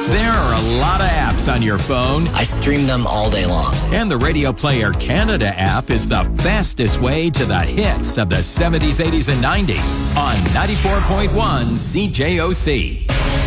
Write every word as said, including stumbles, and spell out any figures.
There are a lot of apps on your phone, I stream them all day long. and the Radio Player Canada app is the fastest way to the hits of the seventies, eighties, and nineties on ninety-four point one C J O C.